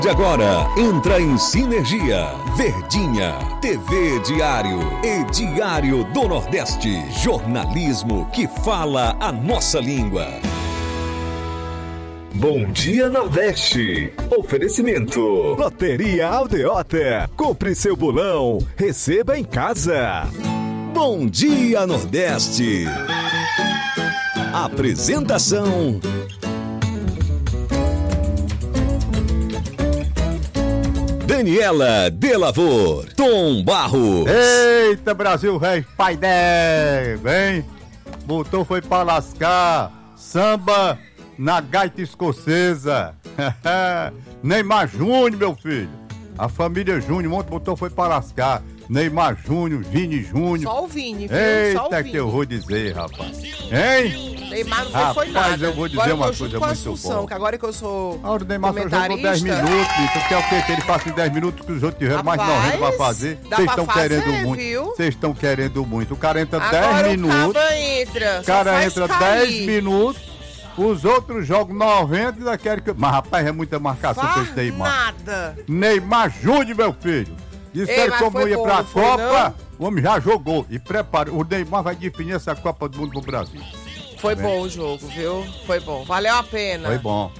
De agora, entra em sinergia. Verdinha, TV Diário e Diário do Nordeste. Jornalismo que fala a nossa língua. Bom dia, Nordeste. Oferecimento. Loteria Aldeota. Compre seu bolão. Receba em casa. Bom dia, Nordeste. Apresentação: Daniela Delavor, Tom Barros. Eita, Brasil, velho, pai dé, bem, botou foi pra lascar, samba na gaita escocesa. Neymar Júnior, meu filho, a família Júnior, ontem botou foi pra lascar. Neymar Júnior, Vini Júnior. Só o Vini, viu? Eita, só o Vini. Que eu vou dizer, rapaz. Hein? Neymar não foi nada. Rapaz, eu vou dizer agora uma eu coisa com a muito Assunção, boa. que agora que eu sou A hora do Neymar só jogou comentarista... 10 minutos, tu quer o quê? Que ele faça em 10 minutos que os outros tiveram mais de 90 pra fazer? dá Vocês pra estão fazer, querendo muito. viu? Vocês estão querendo muito. O cara entra Agora 10 minutos. O cara entra 10 minutos. Os outros jogam 90 e ainda querem que... Mas, rapaz, é muita marcação pra esse Neymar. Nada. Neymar Júnior, meu filho. Disseram que como ia bom, pra foi, Copa, o homem já jogou. E prepara, o Neymar vai definir essa Copa do Mundo pro Brasil. Foi bom o jogo, viu? Foi bom. Valeu a pena. Foi bom.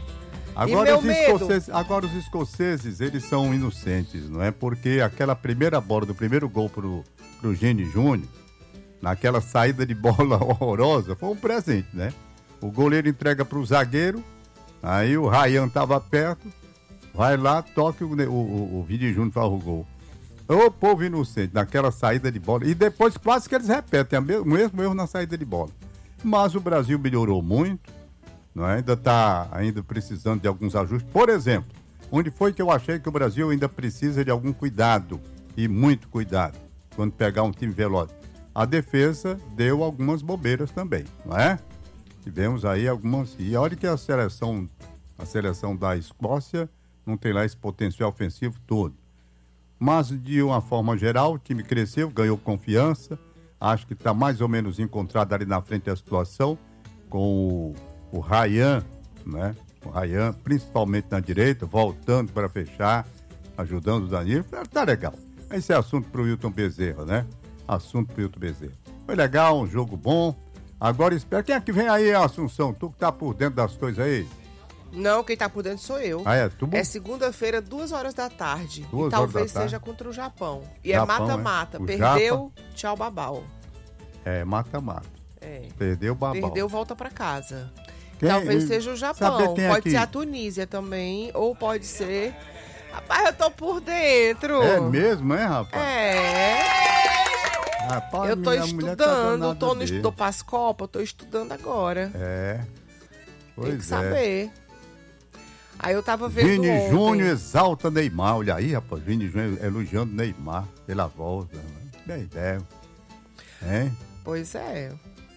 Agora os escoceses, eles são inocentes, não é? Porque aquela primeira bola do primeiro gol pro Vini Júnior, naquela saída de bola horrorosa, foi um presente, né? O goleiro entrega pro zagueiro, aí o Ryan tava perto, vai lá, toca o Vini Júnior faz o gol. Ô povo inocente, naquela saída de bola. E depois quase que eles repetem o mesmo erro na saída de bola. Mas o Brasil melhorou muito, não é? Ainda está precisando de alguns ajustes. Por exemplo, onde foi que eu achei que o Brasil ainda precisa de algum cuidado, e muito cuidado, quando pegar um time veloz? A defesa deu algumas bobeiras também, não é? Tivemos aí algumas... E olha que a seleção da Escócia não tem lá esse potencial ofensivo todo. Mas, de uma forma geral, o time cresceu, ganhou confiança. Acho que está mais ou menos encontrado ali na frente da situação com o Ryan, né? O Ryan, principalmente na direita, voltando para fechar, ajudando o Danilo. Tá legal. Esse é assunto para o Wilton Bezerra, né? Assunto para o Wilton Bezerra. Foi legal, um jogo bom. Agora espera. Quem é que vem aí, Assunção? Tu que tá por dentro das coisas aí? Não, quem tá por dentro sou eu. Ah, é? Tu... É segunda-feira, 2h da tarde. 2 e talvez horas da tarde. seja contra o Japão. E Japão, é mata-mata. é? Perdeu, tchau, babau. É, mata-mata. É. Perdeu, babau. Perdeu, volta pra casa. Quem... Talvez seja o Japão. Quem pode aqui? ser a Tunísia também, ou pode ser... Rapaz, eu tô por dentro. É mesmo, é, rapaz? É. Rapaz, Eu tô estudando, não estou estudou pras Copas, eu tô estudando agora. É. Pois Tem que saber. Aí eu tava vendo Vini ontem. Júnior exalta Neymar. Olha aí, rapaz. Vini Júnior elogiando Neymar pela volta. Bem ideia. Hein? Pois é.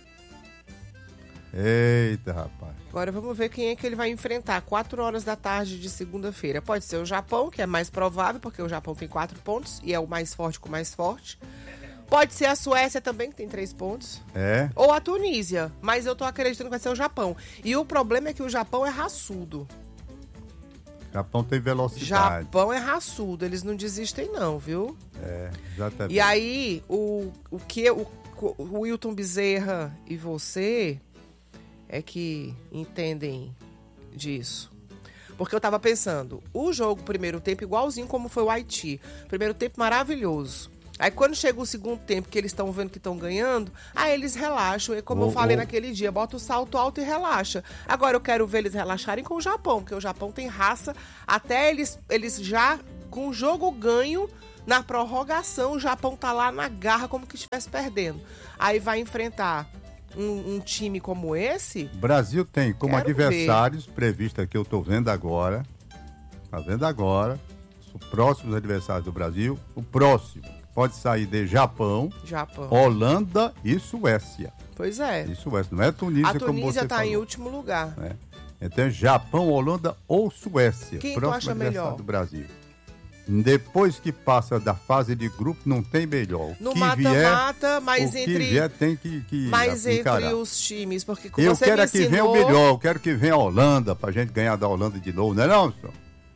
Eita, rapaz. Agora vamos ver quem é que ele vai enfrentar. 4h da tarde de segunda-feira. Pode ser o Japão, que é mais provável, porque o Japão tem 4 pontos e é o mais forte com o mais forte. Pode ser a Suécia também, que tem 3 pontos. É. Ou a Tunísia. Mas eu tô acreditando que vai ser o Japão. E o problema é que o Japão é raçudo. Japão tem velocidade. Japão é raçudo. Eles não desistem não, viu? É, exatamente. E aí, o Wilton Bezerra e você é que entendem disso. Porque eu tava pensando, o jogo primeiro tempo igualzinho como foi o Haiti. Primeiro tempo maravilhoso. Aí quando chega o segundo tempo, que eles estão vendo que estão ganhando, aí eles relaxam. E como eu falei naquele dia, bota o salto alto e relaxa. Agora eu quero ver eles relaxarem com o Japão, porque o Japão tem raça. Até eles já, com o jogo ganho, na prorrogação, o Japão tá lá na garra como que estivesse perdendo. Aí vai enfrentar um time como esse. O Brasil tem como adversários previsto aqui, eu tô vendo agora. Tá vendo agora. Os próximos adversários do Brasil. O próximo pode sair de Japão, Holanda e Suécia. Pois é. E Suécia, não é Tunísia como você falou. A Tunísia tá em último lugar. É. Então, Japão, Holanda ou Suécia. Quem tu acha melhor? Do Brasil. Depois que passa da fase de grupo, não tem melhor. No mata-mata, mas entre... O que vier tem que mas encarar. Entre os times, porque eu você quero me que venha o melhor, eu quero que venha a Holanda, pra gente ganhar da Holanda de novo, não é não, senhor?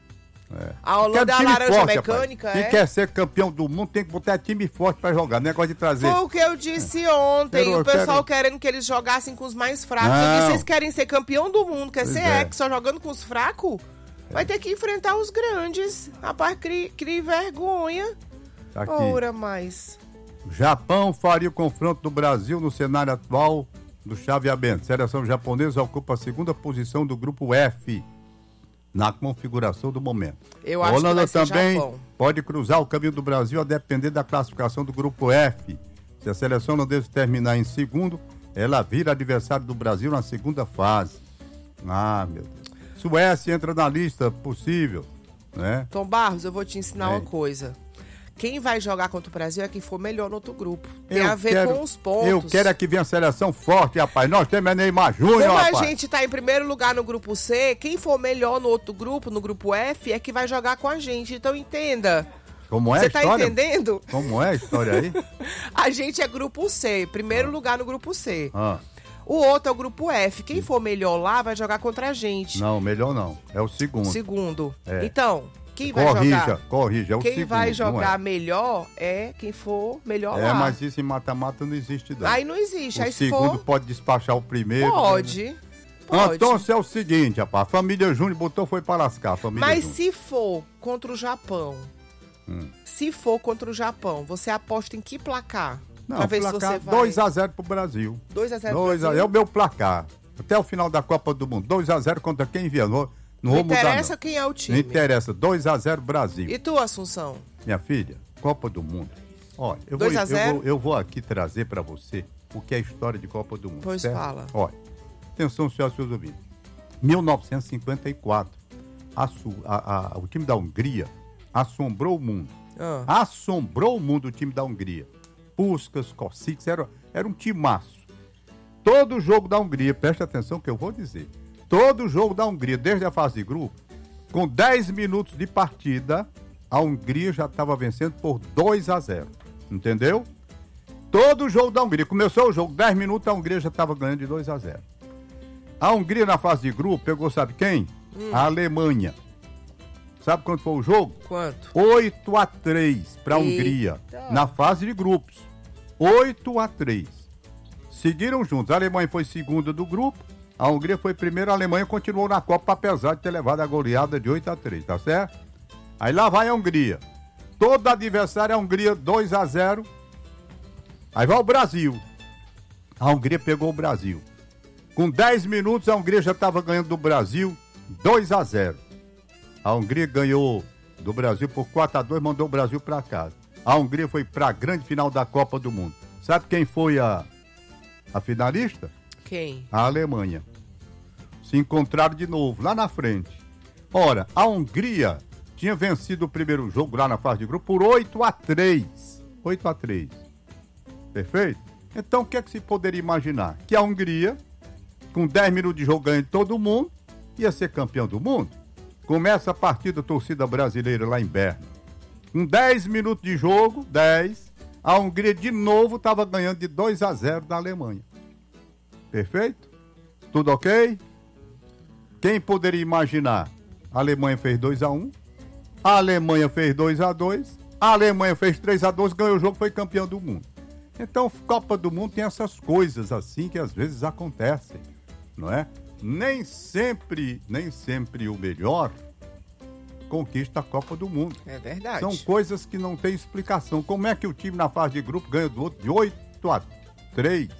A Holanda é a laranja forte, mecânica, rapaz. Quem quer ser campeão do mundo tem que botar time forte pra jogar. Negócio de trazer. Foi o que eu disse ontem. O pessoal querendo que eles jogassem com os mais fracos. Eu disse, vocês querem ser campeão do mundo, quer ser só jogando com os fracos? Vai ter que enfrentar os grandes. Rapaz, crie vergonha. Aqui. Ora mais. O Japão faria o confronto do Brasil no cenário atual do chaveamento. A seleção japonesa ocupa a segunda posição do grupo F na configuração do momento. Eu a acho Holanda que vai ser também Japão. pode cruzar o caminho do Brasil a depender da classificação do grupo F. Se a seleção holandesa terminar em segundo, ela vira adversário do Brasil na segunda fase. Ah, meu Deus. Suécia entra na lista possível, né? Tom Barros, eu vou te ensinar uma coisa. Quem vai jogar contra o Brasil é quem for melhor no outro grupo. Tem a ver com os pontos. Eu quero é que venha a seleção forte, rapaz. Nós temos Neymar Júnior, Como rapaz. a gente tá em primeiro lugar no grupo C, quem for melhor no outro grupo, no grupo F, é que vai jogar com a gente. Então entenda. Como é a Você história? tá entendendo? Como é a história aí? A gente é grupo C, primeiro lugar no grupo C. Ah. O outro é o grupo F. Quem for melhor lá vai jogar contra a gente. Não, melhor não. É o segundo. Segundo. É. Então, quem vai jogar... Corrija, é o segundo. Quem vai jogar é. melhor é quem for melhor lá. Mas isso em mata-mata não existe, não. Aí não existe. O aí segundo se for... pode despachar o primeiro. Pode. Então, é o seguinte, rapaz. A família Júnior botou foi para lascar. A família Mas Júnior. se for contra o Japão, você aposta em que placar? Não, pra ver placar se você vai... 2-0 pro Brasil. 2-0 pro Brasil? É o meu placar. Até o final da Copa do Mundo. 2-0 contra quem vier. Não vou mudar, interessa não. quem é o time. Não interessa. 2-0 Brasil. E tu, Assunção? Minha filha, Copa do Mundo. Olha, 2-0? eu vou aqui trazer para você o que é a história de Copa do Mundo. Pois certo? fala. Olha, atenção, senhoras e senhores ouvintes. 1954, o time da Hungria assombrou o mundo. Assombrou o mundo o time da Hungria. Puskás, Kostic, era um timaço. Todo jogo da Hungria, preste atenção que eu vou dizer. Todo jogo da Hungria, desde a fase de grupo, com 10 minutos de partida, a Hungria já estava vencendo por 2-0. Entendeu? Todo jogo da Hungria. Começou o jogo, 10 minutos, a Hungria já estava ganhando de 2-0. A Hungria na fase de grupo pegou, sabe quem? A Alemanha. Sabe quanto foi o jogo? Quanto? 8-3 para a Hungria, na fase de grupos. 8-3. Seguiram juntos. A Alemanha foi segunda do grupo, a Hungria foi primeira, a Alemanha continuou na Copa, apesar de ter levado a goleada de 8-3, tá certo? Aí lá vai a Hungria. Todo adversário é a Hungria, 2-0. Aí vai o Brasil. A Hungria pegou o Brasil. Com 10 minutos, a Hungria já estava ganhando do Brasil 2-0. A Hungria ganhou do Brasil por 4-2, mandou o Brasil para casa. A Hungria foi para a grande final da Copa do Mundo. Sabe quem foi a finalista? Quem? A Alemanha. Se encontraram de novo, lá na frente. Ora, a Hungria tinha vencido o primeiro jogo lá na fase de grupo por 8-3. 8-3. Perfeito? Então, o que é que se poderia imaginar? Que a Hungria, com 10 minutos de jogo ganhando todo mundo, ia ser campeão do mundo. Começa a partida torcida brasileira lá em Berna. Com 10 minutos de jogo, 10, a Hungria de novo estava ganhando de 2-0 da Alemanha. Perfeito? Tudo ok? Quem poderia imaginar? A Alemanha fez 2-1, a Alemanha fez 2-2, a Alemanha fez 3-2, ganhou o jogo, foi campeão do mundo. Então, Copa do Mundo tem essas coisas assim que às vezes acontecem, não é? Nem sempre o melhor conquista a Copa do Mundo. É verdade. São coisas que não tem explicação. Como é que o time na fase de grupo ganha do outro de 8-3?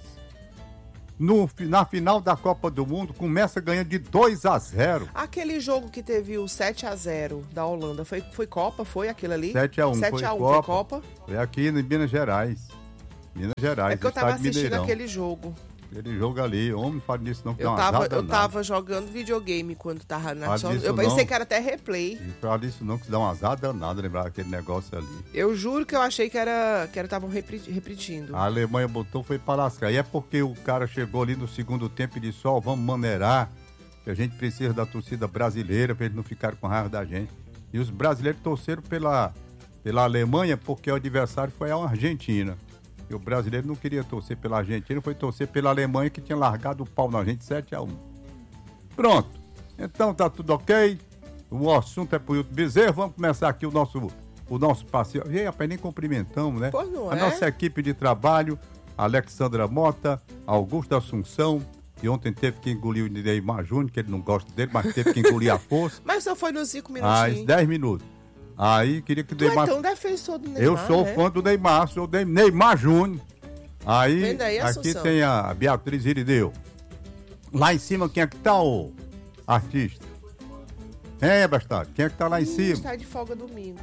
Na final da Copa do Mundo, começa ganhando de 2-0. Aquele jogo que teve o 7-0 da Holanda, foi Copa? Foi aquilo ali? 7-1, 7-1 foi Copa? Foi aqui em Minas Gerais. Minas Gerais, é que eu tava assistindo Mineirão. Aquele jogo. Aquele jogo ali, homem, fala disso não, que eu tava jogando videogame quando tava na Eu pensei que era até replay. E fala disso não, que se dá uma azar danada lembrar aquele negócio ali. Eu juro que eu achei que estavam repetindo. A Alemanha botou, foi para lascar. E é porque o cara chegou ali no segundo tempo e disse, ó, vamos maneirar, que a gente precisa da torcida brasileira para eles não ficarem com raiva da gente. E os brasileiros torceram pela Alemanha porque o adversário foi a Argentina. E o brasileiro não queria torcer pela Argentina, foi torcer pela Alemanha, que tinha largado o pau na gente 7-1. Pronto. Então tá tudo ok. O assunto é pro Hilton Bezerra. Vamos começar aqui o nosso passeio. E aí, rapaz, nem cumprimentamos, né? Pois não A é? nossa equipe de trabalho, Alexandra Mota, Augusto Assunção, e ontem teve que engolir o Neymar Júnior, que ele não gosta dele, mas teve que engolir a força. Mas só foi nos 5 Às minutinhos. 10 minutos. Aí queria que o Tu é Neymar... tão defensor do Neymar, Eu sou né? fã do Neymar, sou do Neymar Júnior. Aí, Vem daí, aqui Assunção. tem a Beatriz Irideu. Lá em cima, quem é que tá, o artista? Bastardo, quem é que tá lá em cima? Está de folga domingo.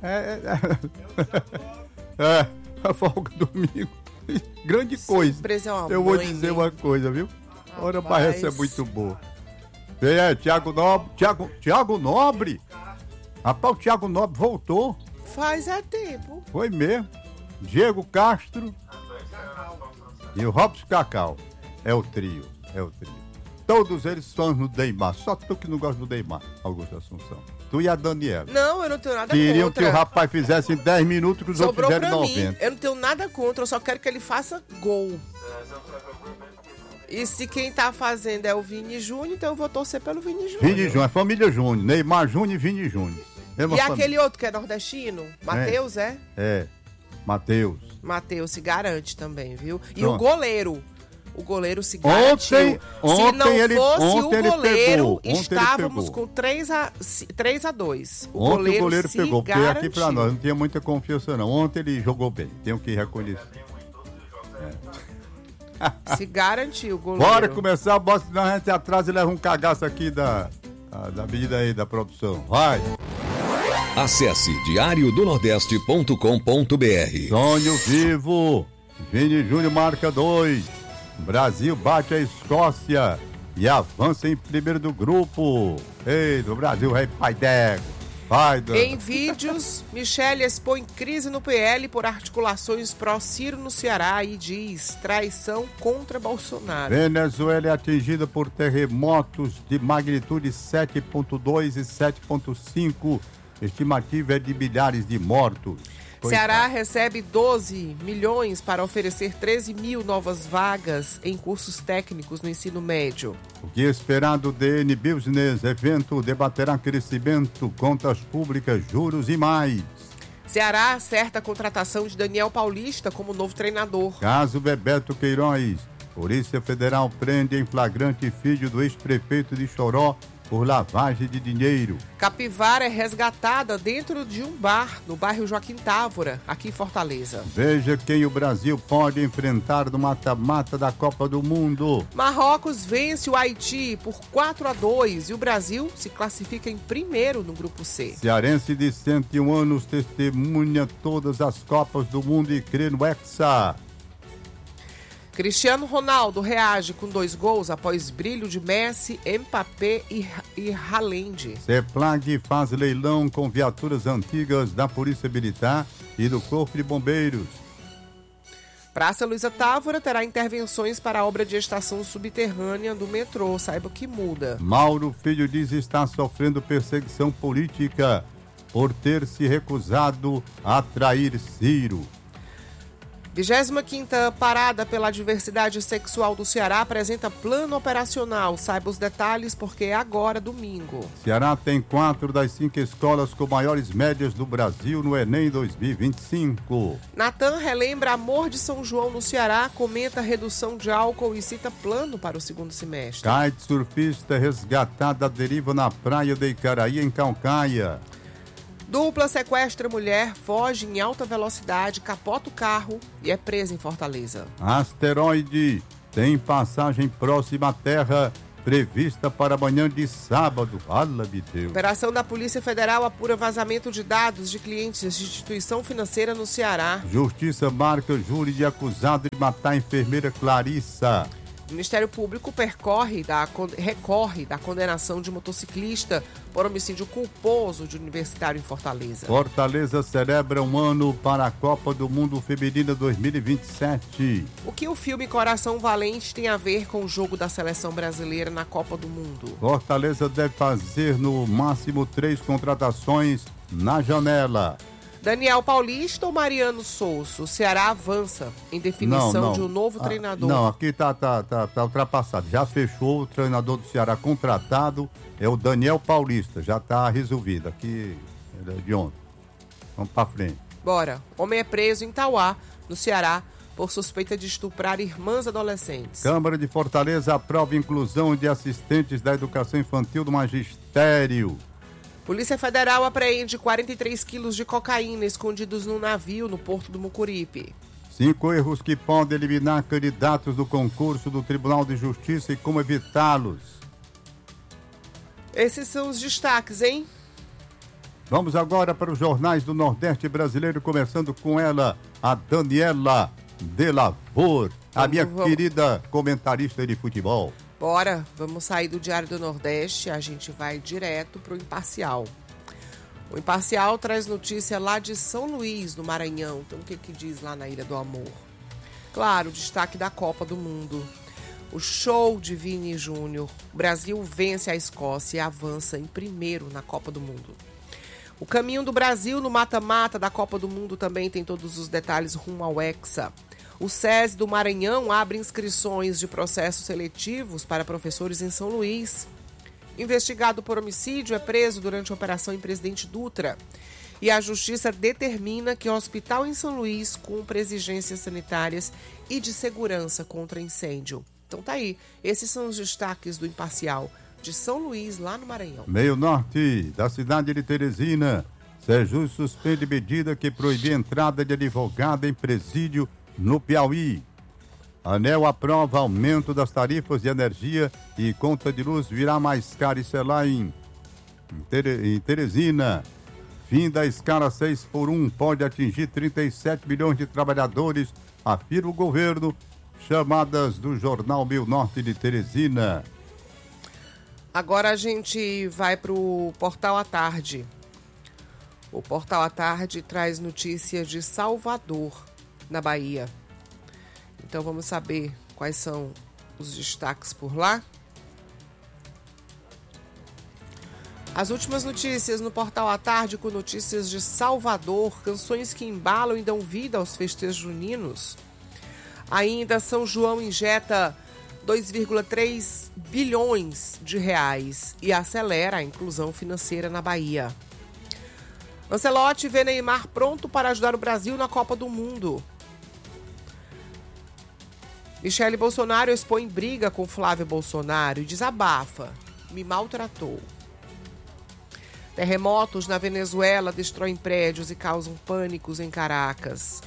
A folga domingo. Grande coisa. Surpresa é uma Eu vou mãe, dizer né? uma coisa, viu? Ora, Rapaz. mas essa é muito boa. Thiago Nobre. Thiago Nobre? Rapaz, o Thiago Nobre voltou. Faz tempo. Foi mesmo. Diego Castro e o Robson Cacau. É o trio. Todos eles são no Neymar. Só tu que não gosta do Neymar, Augusto Assunção. Tu e a Daniela. Não, eu não tenho nada Queriam que contra. o rapaz fizesse em 10 minutos que os outros Sobrou fizeram pra em mim. 90. Eu não tenho nada contra, eu só quero que ele faça gol. E se quem tá fazendo é o Vini Júnior, então eu vou torcer pelo Vini Júnior. Vini Júnior, é família Júnior. Neymar Júnior e Vini Júnior. Mesma E família. aquele outro que é nordestino? Matheus, é? É, Matheus. Matheus se garante também, viu? E Pronto. o goleiro. O goleiro se garantiu. Ontem se não ele- fosse ontem o ele goleiro, pegou. Ontem ele estávamos pegou. com 3-2. O Ontem goleiro o goleiro se pegou, porque garantiu. aqui pra nós não tinha muita confiança não. Ontem ele jogou bem, tenho que reconhecer. Se garantiu o goleiro. Bora começar, bota, senão a gente atrasa e leva um cagaço aqui da medida aí da produção. Vai! Acesse diariodonordeste.com.br. Sonho vivo! Vini Júnior marca 2. Brasil bate a Escócia e avança em primeiro do grupo. Ei, do Brasil, rei pai d'égua. Vai, Dana. Em vídeos, Michele expõe crise no PL por articulações pró-Ciro no Ceará e diz traição contra Bolsonaro. Venezuela é atingida por terremotos de magnitude 7.2 e 7.5. Estimativa é de milhares de mortos. Ceará recebe 12 milhões para oferecer 13 mil novas vagas em cursos técnicos no ensino médio. O que esperar do DN Business? Evento debaterá crescimento, contas públicas, juros e mais. Ceará acerta a contratação de Daniel Paulista como novo treinador. Caso Bebeto Queiroz. Polícia Federal prende em flagrante filho do ex-prefeito de Choró por lavagem de dinheiro. Capivara é resgatada dentro de um bar no bairro Joaquim Távora, aqui em Fortaleza. Veja quem o Brasil pode enfrentar no mata-mata da Copa do Mundo. Marrocos vence o Haiti por 4-2 e o Brasil se classifica em primeiro no grupo C. Cearense de 101 anos testemunha todas as Copas do Mundo e crê no Hexa. Cristiano Ronaldo reage com 2 gols após brilho de Messi, Mbappé e Haaland. CEPLAG faz leilão com viaturas antigas da Polícia Militar e do Corpo de Bombeiros. Praça Luiza Távora terá intervenções para a obra de estação subterrânea do metrô. Saiba que muda. Mauro Filho diz estar sofrendo perseguição política por ter se recusado a trair Ciro. 25ª Parada pela Diversidade Sexual do Ceará apresenta plano operacional. Saiba os detalhes porque é agora, domingo. Ceará tem 4 das 5 escolas com maiores médias do Brasil no Enem 2025. Natan relembra amor de São João no Ceará, comenta redução de álcool e cita plano para o segundo semestre. Kitesurfista resgatada à deriva na praia de Icaraí, em Calcaia. Dupla sequestra mulher, foge em alta velocidade, capota o carro e é presa em Fortaleza. Asteroide tem passagem próxima à Terra prevista para amanhã de sábado. Fala-me Deus. Operação da Polícia Federal apura vazamento de dados de clientes de instituição financeira no Ceará. Justiça marca júri de acusado de matar a enfermeira Clarissa. O Ministério Público recorre da condenação de motociclista por homicídio culposo de universitário em Fortaleza. Fortaleza celebra um ano para a Copa do Mundo Feminina 2027. O que o filme Coração Valente tem a ver com o jogo da seleção brasileira na Copa do Mundo? Fortaleza deve fazer no máximo 3 contratações na janela. Daniel Paulista ou Mariano Souza? O Ceará avança em definição de um novo treinador. Não, aqui tá ultrapassado. Já fechou o treinador do Ceará contratado, é o Daniel Paulista. Já tá resolvido. Aqui é de ontem. Vamos pra frente. Bora. Homem é preso em Tauá, no Ceará, por suspeita de estuprar irmãs adolescentes. Câmara de Fortaleza aprova inclusão de assistentes da educação infantil do magistério. Polícia Federal apreende 43 quilos de cocaína escondidos num navio no Porto do Mucuripe. 5 erros que podem eliminar candidatos do concurso do Tribunal de Justiça e como evitá-los. Esses são os destaques, hein? Vamos agora para os jornais do Nordeste brasileiro, começando com ela, a Daniela de Lavor, a minha querida comentarista de futebol. Bora, vamos sair do Diário do Nordeste, a gente vai direto para o Imparcial. O Imparcial traz notícia lá de São Luís, no Maranhão. Então, o que diz lá na Ilha do Amor? Claro, o destaque da Copa do Mundo. O show de Vini Júnior. O Brasil vence a Escócia e avança em primeiro na Copa do Mundo. O caminho do Brasil no mata-mata da Copa do Mundo também tem todos os detalhes rumo ao Hexa. O SESI do Maranhão abre inscrições de processos seletivos para professores em São Luís. Investigado por homicídio é preso durante a operação em Presidente Dutra. E a Justiça determina que o hospital em São Luís cumpra exigências sanitárias e de segurança contra incêndio. Então tá aí, esses são os destaques do Imparcial de São Luís, lá no Maranhão. Meio Norte da cidade de Teresina. Sejus suspende medida que proíbe a entrada de advogado em presídio no Piauí. ANEEL aprova aumento das tarifas de energia e conta de luz virá mais cara. Isso é lá em Teresina. Fim da escala 6x1 pode atingir 37 milhões de trabalhadores, afirma o governo. Chamadas do jornal Meio Norte de Teresina. Agora a gente vai para o Portal à Tarde. O Portal à Tarde traz notícias de Salvador, na Bahia. Então vamos saber quais são os destaques por lá. As últimas notícias no Portal à Tarde, com notícias de Salvador, canções que embalam e dão vida aos festejos juninos. Ainda São João injeta 2,3 bilhões de reais e acelera a inclusão financeira na Bahia. Ancelotti vê Neymar pronto para ajudar o Brasil na Copa do Mundo. Michele Bolsonaro expõe briga com Flávio Bolsonaro e desabafa. Me maltratou. Terremotos na Venezuela destroem prédios e causam pânicos em Caracas.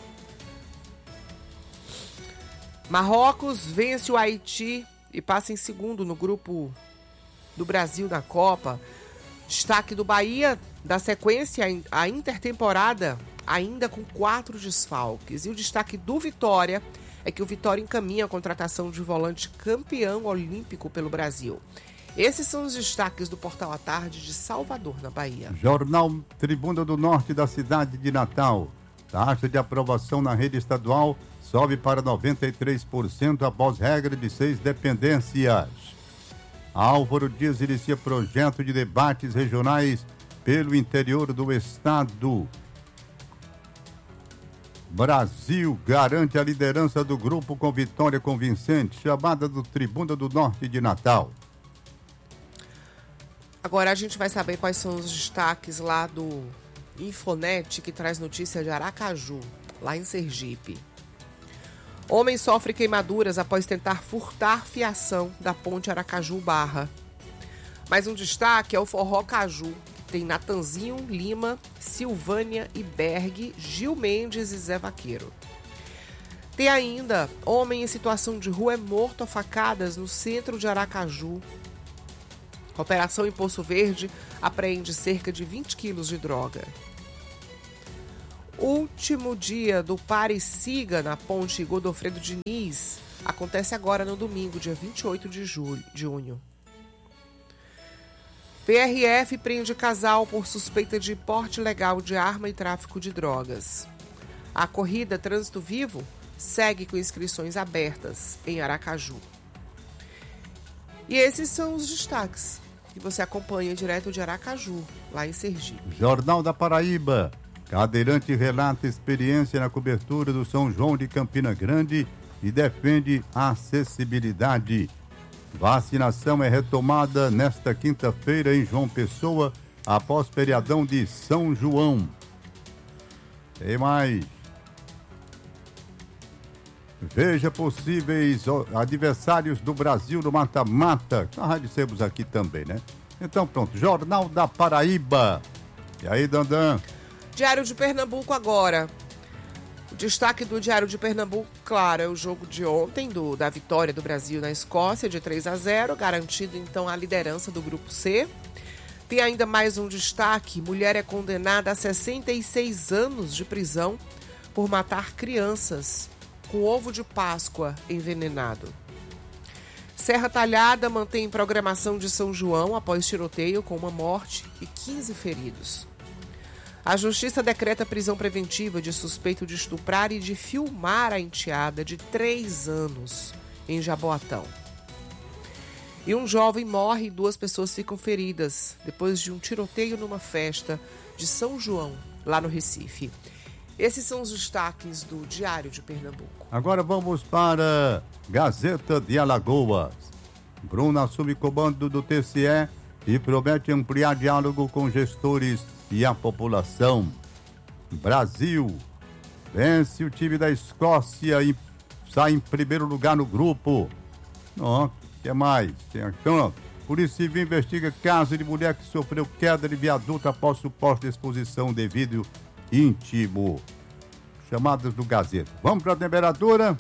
Marrocos vence o Haiti e passa em segundo no grupo do Brasil na Copa. Destaque do Bahia, da sequência, a intertemporada, ainda com 4 desfalques. E o destaque do Vitória é que o Vitória encaminha a contratação de volante campeão olímpico pelo Brasil. Esses são os destaques do Portal à Tarde de Salvador, na Bahia. Jornal Tribuna do Norte da cidade de Natal. Taxa de aprovação na rede estadual sobe para 93% após regra de 6 dependências. Álvaro Dias inicia projeto de debates regionais pelo interior do estado. Brasil garante a liderança do grupo com vitória convincente, chamada do Tribuna do Norte de Natal. Agora a gente vai saber quais são os destaques lá do Infonet, que traz notícia de Aracaju, lá em Sergipe. Homem sofre queimaduras após tentar furtar fiação da ponte Aracaju-Barra. Mais um destaque é o Forró Caju, que tem Natanzinho, Lima, Silvânia e Berg, Gil Mendes e Zé Vaqueiro. Tem ainda homem em situação de rua é morto a facadas no centro de Aracaju. Operação em Poço Verde apreende cerca de 20 quilos de droga. Último dia do Pare e Siga na ponte Godofredo Diniz acontece agora no domingo, dia 28 de junho. PRF prende casal por suspeita de porte ilegal de arma e tráfico de drogas. A corrida Trânsito Vivo segue com inscrições abertas em Aracaju. E esses são os destaques que você acompanha direto de Aracaju, lá em Sergipe. Jornal da Paraíba. Cadeirante relata experiência na cobertura do São João de Campina Grande e defende a acessibilidade. Vacinação é retomada nesta quinta-feira em João Pessoa, após feriadão de São João. Tem mais. Veja possíveis adversários do Brasil no mata-mata. Na Rádio Sebos aqui também, né? Então pronto, Jornal da Paraíba. E aí, Dandan? Diário de Pernambuco agora. O destaque do Diário de Pernambuco, claro, é o jogo de ontem da vitória do Brasil na Escócia de 3-0, garantido então a liderança do Grupo C. Tem ainda mais um destaque: mulher é condenada a 66 anos de prisão por matar crianças com ovo de Páscoa envenenado. Serra Talhada mantém programação de São João após tiroteio com uma morte e 15 feridos. A Justiça decreta prisão preventiva de suspeito de estuprar e de filmar a enteada de 3 anos em Jaboatão. E um jovem morre e 2 pessoas ficam feridas depois de um tiroteio numa festa de São João, lá no Recife. Esses são os destaques do Diário de Pernambuco. Agora vamos para Gazeta de Alagoas. Bruna assume comando do TCE e promete ampliar diálogo com gestores e a população. Brasil vence o time da Escócia e sai em primeiro lugar no grupo. O que mais? Tem aqui, Polícia Civil investiga caso de mulher que sofreu queda de viaduto após suposta exposição de vídeo íntimo. Chamadas do Gazeta. Vamos para a temperatura?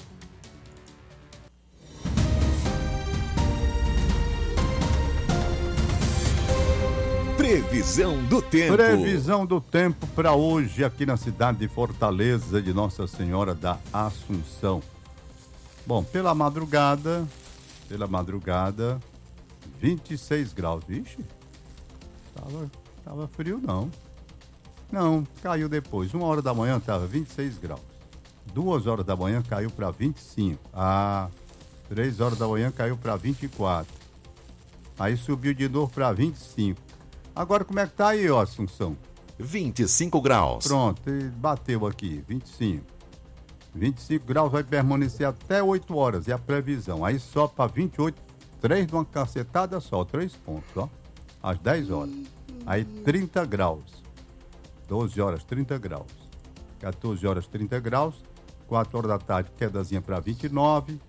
Previsão do tempo. Previsão do tempo para hoje aqui na cidade de Fortaleza de Nossa Senhora da Assunção. Bom, pela madrugada, 26 graus. Vixe, tava frio não. Não, caiu depois. 1 hora da manhã estava 26 graus. 2 horas da manhã caiu para 25. 3 horas da manhã caiu para 24. Aí subiu de novo para 25. Agora como é que tá aí, ó, Assunção? 25 graus. Pronto, bateu aqui, 25. 25 graus vai permanecer até 8 horas, é a previsão. Aí só para 28, 3 de uma cacetada só, 3 pontos, ó. Às 10 horas. Aí 30 graus. 12 horas, 30 graus. 14 horas, 30 graus. 4 horas da tarde, quedazinha para 29.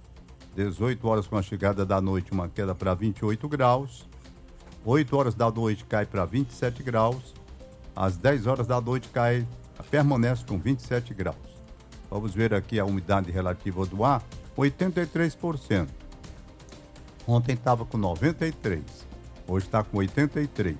18 horas com a chegada da noite, uma queda para 28 graus. 8 horas da noite cai para 27 graus. Às 10 horas da noite permanece com 27 graus. Vamos ver aqui a umidade relativa do ar, 83%. Ontem estava com 93%. Hoje está com 83%.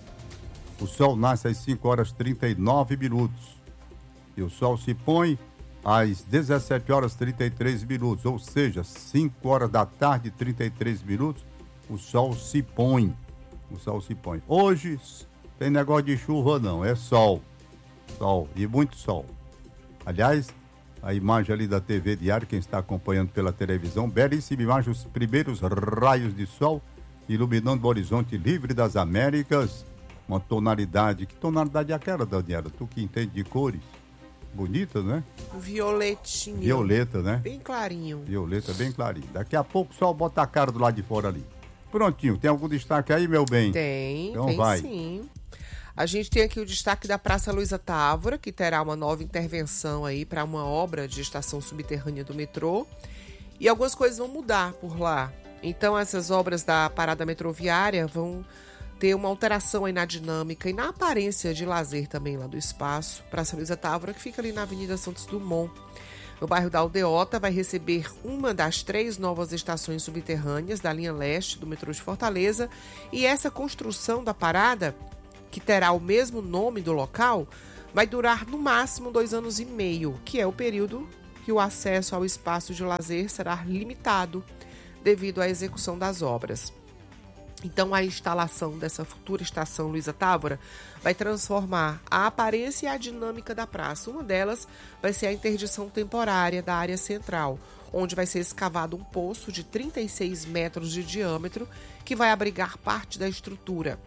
O sol nasce às 5 horas 39 minutos. E o sol se põe às 17 horas 33 minutos. Ou seja, 5 horas da tarde, 33 minutos, o sol se põe. O sol se põe. Hoje tem negócio de chuva não, é sol. Sol e muito sol. Aliás, a imagem ali da TV Diário, quem está acompanhando pela televisão, belíssima imagem, os primeiros raios de sol iluminando o horizonte livre das Américas. Uma tonalidade, que tonalidade é aquela, Daniela? Tu que entende de cores. Bonita, né? Violetinho. Violeta, né? Bem clarinho. Violeta, bem clarinho. Daqui a pouco o sol bota a cara do lado de fora ali. Prontinho, tem algum destaque aí, meu bem? Tem, então tem vai. Sim. A gente tem aqui o destaque da Praça Luiza Távora, que terá uma nova intervenção aí para uma obra de estação subterrânea do metrô. E algumas coisas vão mudar por lá. Então, essas obras da parada metroviária vão ter uma alteração aí na dinâmica e na aparência de lazer também lá do espaço. Praça Luiza Távora, que fica ali na Avenida Santos Dumont. O bairro da Aldeota vai receber uma das 3 novas estações subterrâneas da linha leste do metrô de Fortaleza. E essa construção da parada, que terá o mesmo nome do local, vai durar no máximo 2 anos e meio, que é o período que o acesso ao espaço de lazer será limitado devido à execução das obras. Então, a instalação dessa futura estação Luiza Távora vai transformar a aparência e a dinâmica da praça. Uma delas vai ser a interdição temporária da área central, onde vai ser escavado um poço de 36 metros de diâmetro que vai abrigar parte da estrutura.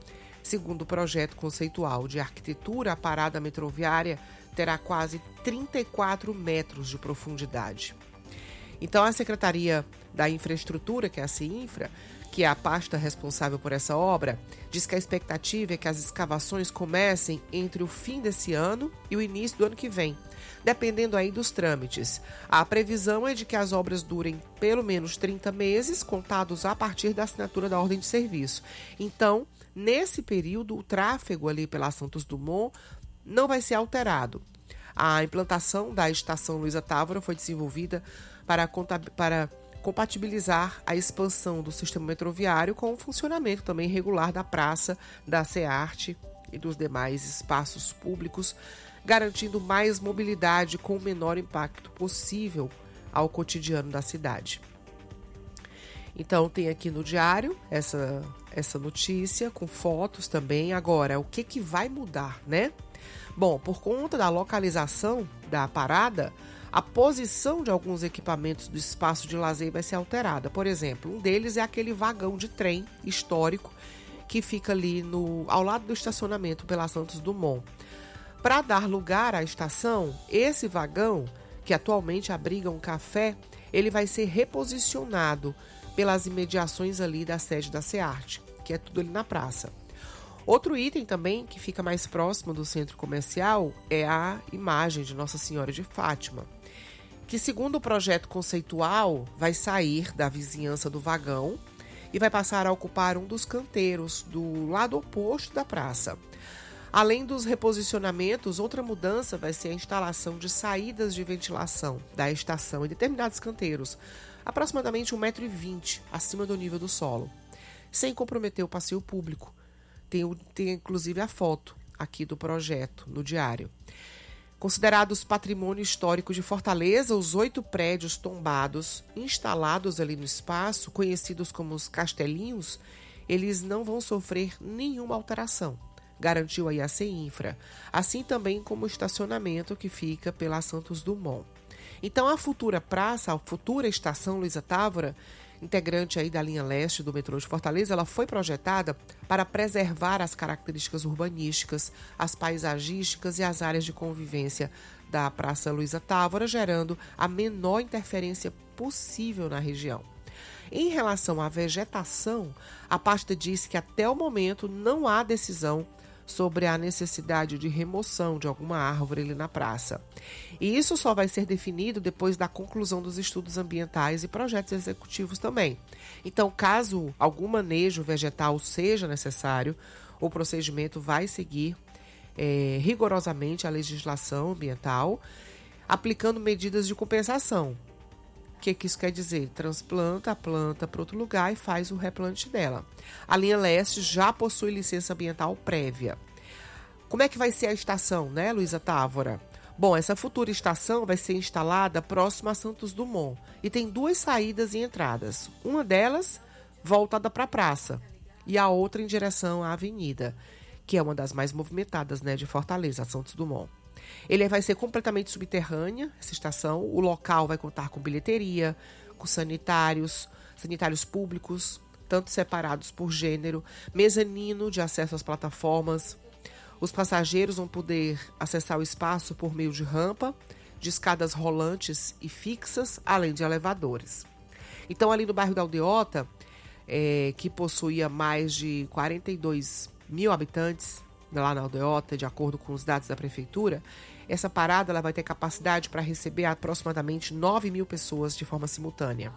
Segundo o projeto conceitual de arquitetura, a parada metroviária terá quase 34 metros de profundidade. Então, a Secretaria da Infraestrutura, que é a CINFRA, que é a pasta responsável por essa obra, diz que a expectativa é que as escavações comecem entre o fim desse ano e o início do ano que vem, dependendo aí dos trâmites. A previsão é de que as obras durem pelo menos 30 meses, contados a partir da assinatura da ordem de serviço. Então, nesse período, o tráfego ali pela Santos Dumont não vai ser alterado. A implantação da estação Luiza Távora foi desenvolvida para compatibilizar a expansão do sistema metroviário com o funcionamento também regular da praça, da SEARTE e dos demais espaços públicos, garantindo mais mobilidade com o menor impacto possível ao cotidiano da cidade. Então, tem aqui no diário essa notícia com fotos também. Agora, o que vai mudar, né? Bom, por conta da localização da parada, a posição de alguns equipamentos do espaço de lazer vai ser alterada. Por exemplo, um deles é aquele vagão de trem histórico que fica ali ao lado do estacionamento pela Santos Dumont. Para dar lugar à estação, esse vagão, que atualmente abriga um café, ele vai ser reposicionado pelas imediações ali da sede da SEARTE, que é tudo ali na praça. Outro item também que fica mais próximo do centro comercial é a imagem de Nossa Senhora de Fátima, que, segundo o projeto conceitual, vai sair da vizinhança do vagão e vai passar a ocupar um dos canteiros do lado oposto da praça. Além dos reposicionamentos, outra mudança vai ser a instalação de saídas de ventilação da estação em determinados canteiros, aproximadamente 1,20 m acima do nível do solo, sem comprometer o passeio público. Tem inclusive a foto aqui do projeto no diário. Considerados patrimônio histórico de Fortaleza, os 8 prédios tombados instalados ali no espaço, conhecidos como os castelinhos, eles não vão sofrer nenhuma alteração, garantiu aí a CINFRA, assim também como o estacionamento que fica pela Santos Dumont. Então, a futura praça, a futura estação Luiza Távora, integrante aí da linha leste do metrô de Fortaleza, ela foi projetada para preservar as características urbanísticas, as paisagísticas e as áreas de convivência da Praça Luiza Távora, gerando a menor interferência possível na região. Em relação à vegetação, a pasta disse que até o momento não há decisão sobre a necessidade de remoção de alguma árvore ali na praça. E isso só vai ser definido depois da conclusão dos estudos ambientais e projetos executivos também. Então, caso algum manejo vegetal seja necessário, o procedimento vai seguir rigorosamente a legislação ambiental, aplicando medidas de compensação. O que isso quer dizer? Transplanta a planta para outro lugar e faz o replante dela. A linha leste já possui licença ambiental prévia. Como é que vai ser a estação, né, Luiza Távora? Bom, essa futura estação vai ser instalada próxima a Santos Dumont e tem 2 saídas e entradas. Uma delas voltada para a praça e a outra em direção à avenida, que é uma das mais movimentadas, né, de Fortaleza, a Santos Dumont. Ele vai ser completamente subterrânea, essa estação. O local vai contar com bilheteria, com sanitários públicos, tanto separados por gênero, mezanino de acesso às plataformas. Os passageiros vão poder acessar o espaço por meio de rampa, de escadas rolantes e fixas, além de elevadores. Então, ali no bairro da Aldeota, que possuía mais de 42 mil habitantes, lá na Aldeota, de acordo com os dados da prefeitura, essa parada ela vai ter capacidade para receber aproximadamente 9 mil pessoas de forma simultânea.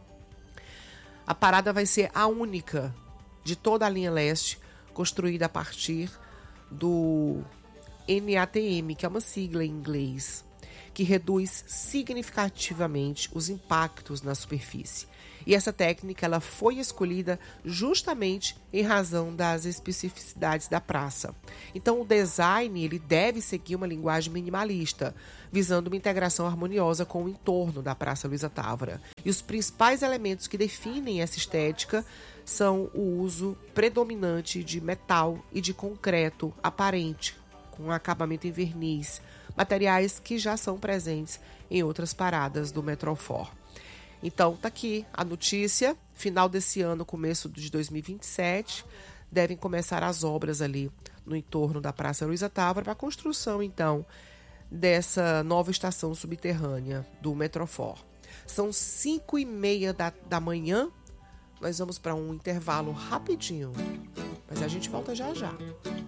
A parada vai ser a única de toda a linha leste, construída a partir do NATM, que é uma sigla em inglês, que reduz significativamente os impactos na superfície. E essa técnica ela foi escolhida justamente em razão das especificidades da praça. Então, o design ele deve seguir uma linguagem minimalista, visando uma integração harmoniosa com o entorno da Praça Luiza Távora. E os principais elementos que definem essa estética são o uso predominante de metal e de concreto aparente, com acabamento em verniz, materiais que já são presentes em outras paradas do Metrofor. Então, tá aqui a notícia, final desse ano, começo de 2027, devem começar as obras ali no entorno da Praça Luísa Távora para a construção, então, dessa nova estação subterrânea do Metrofor. São 5h30 da manhã. Nós vamos para um intervalo rapidinho, mas a gente volta já já.